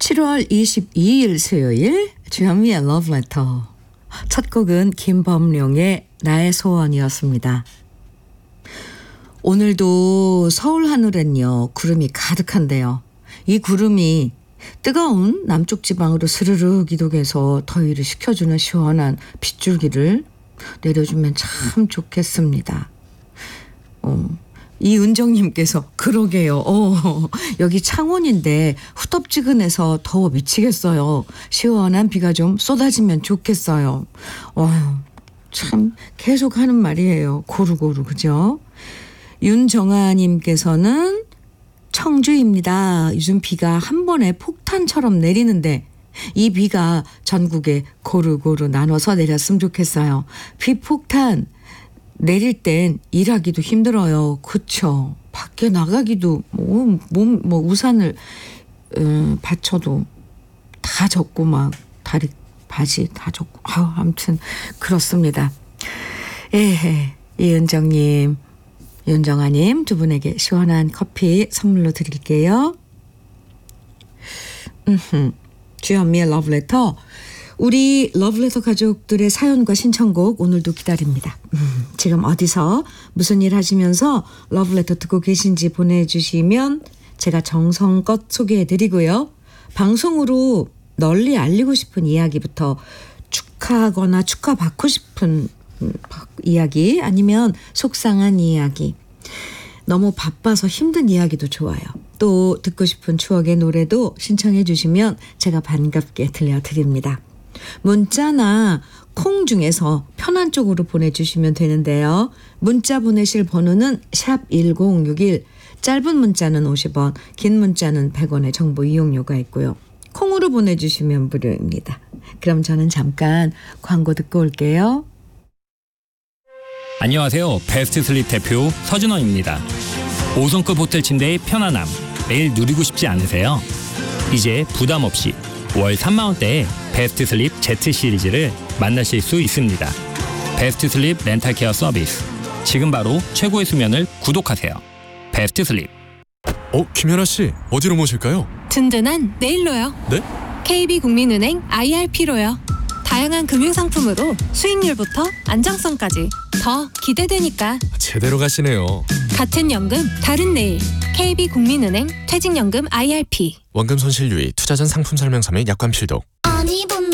7월 22일 수요일 주현미의 러브레터. 첫 곡은 김범룡의 나의 소원이었습니다. 오늘도 서울 하늘엔요 구름이 가득한데요. 이 구름이 뜨거운 남쪽 지방으로 스르륵 이동해서 더위를 식혀주는 시원한 빗줄기를 내려주면 참 좋겠습니다. 이은정님께서 그러게요. 여기 창원인데 후덥지근해서 더워 미치겠어요. 시원한 비가 좀 쏟아지면 좋겠어요. 참 계속 하는 말이에요. 고루고루 그죠? 윤정아님께서는 청주입니다. 요즘 비가 한 번에 폭탄처럼 내리는데 이 비가 전국에 고루고루 나눠서 내렸으면 좋겠어요. 비폭탄 내릴 땐 일하기도 힘들어요. 그쵸? 밖에 나가기도 우산을 받쳐도 다 젖고 막 다리 바지 다 젖고 아무튼 그렇습니다. 이은정님, 윤정아님 두 분에게 시원한 커피 선물로 드릴게요. 주현미의 러브레터. 우리 러브레터 가족들의 사연과 신청곡 오늘도 기다립니다. 지금 어디서 무슨 일 하시면서 러브레터 듣고 계신지 보내주시면 제가 정성껏 소개해드리고요. 방송으로 널리 알리고 싶은 이야기부터 축하하거나 축하받고 싶은 이야기 아니면 속상한 이야기, 너무 바빠서 힘든 이야기도 좋아요. 또 듣고 싶은 추억의 노래도 신청해 주시면 제가 반갑게 들려드립니다. 문자나 콩 중에서 편한 쪽으로 보내주시면 되는데요. 문자 보내실 번호는 샵 1061, 짧은 문자는 50원, 긴 문자는 100원의 정보 이용료가 있고요. 콩으로 보내주시면 무료입니다. 그럼 저는 잠깐 광고 듣고 올게요. 안녕하세요. 베스트 슬립 대표 서준원입니다. 5성급 호텔 침대의 편안함 매일 누리고 싶지 않으세요? 이제 부담 없이 월 3만 원대의 베스트 슬립 Z 시리즈를 만나실 수 있습니다. 베스트 슬립 렌탈 케어 서비스. 지금 바로 최고의 수면을 구독하세요. 베스트 슬립. 김연아 씨, 어디로 모실까요? 든든한 내일로요. 네? KB국민은행 IRP로요. 다양한 금융상품으로 수익률부터 안정성까지 더 기대되니까. 제대로 가시네요. 같은 연금 다른 내일. KB국민은행 퇴직연금 IRP. 원금 손실 유의, 투자 전 상품 설명서 및 약관 필독.